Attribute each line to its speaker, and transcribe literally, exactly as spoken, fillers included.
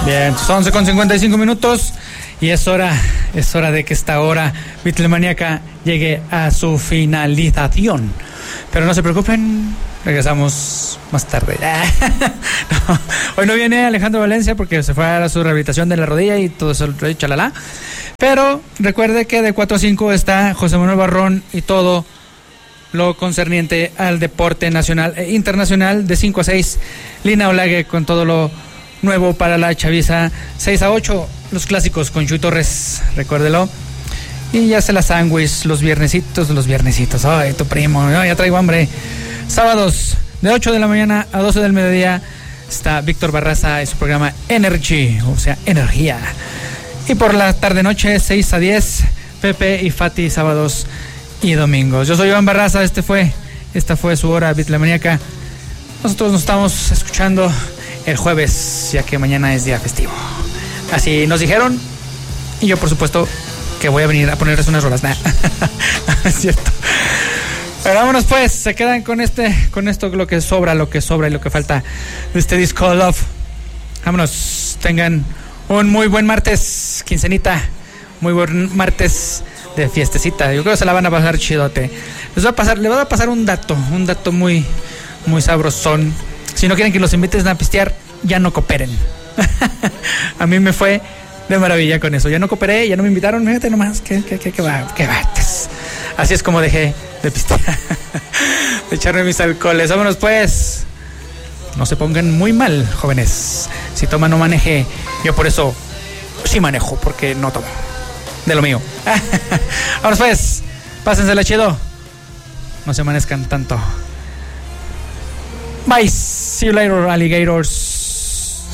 Speaker 1: Bien, son once con cincuenta y cinco minutos y es hora, es hora de que esta hora Beatlemaníaca llegue a su finalización. Pero no se preocupen, regresamos más tarde. No, hoy no viene Alejandro Valencia porque se fue a su rehabilitación de la rodilla y todo eso, chalala. Pero recuerde que de cuatro a cinco está José Manuel Barrón y todo lo concerniente al deporte nacional e internacional. De cinco a seis, Lina Olague con todo lo nuevo para la chaviza. Seis a ocho, los clásicos con Chuy Torres, recuérdelo. Y ya se la sándwich, los viernesitos, los viernesitos. Ay, tu primo, ay, ya traigo hambre. Sábados, de ocho de la mañana a doce del mediodía, está Víctor Barraza y su programa Energy, o sea, energía. Y por la tarde-noche, seis a diez, Pepe y Fati, sábados y domingos. Yo soy Iván Barraza, este fue, esta fue su hora Beatlemaníaca. Nosotros nos estamos escuchando el jueves, ya que mañana es día festivo. Así nos dijeron, y yo por supuesto que voy a venir a ponerles unas rolas. Nah, es cierto. Pero vámonos pues, se quedan con este, con esto lo que sobra, lo que sobra y lo que falta de este disco Love. Vámonos, tengan un muy buen martes, quincenita, muy buen martes de fiestecita. Yo creo que se la van a pasar chidote. Les voy a pasar, les voy a pasar un dato, un dato muy, muy sabrosón. Si no quieren que los inviten a pistear, ya no cooperen. A mí me fue de maravilla con eso. Ya no cooperé, ya no me invitaron, fíjate nomás, que, que, que, que va, que bates. Así es como dejé de pistear, de echarme mis alcoholes. Vámonos pues. No se pongan muy mal, jóvenes. Si toma, no maneje. Yo por eso sí manejo, porque no tomo. De lo mío. Vámonos pues. Pásensela chido. No se amanezcan tanto. Bye. See you later, alligators.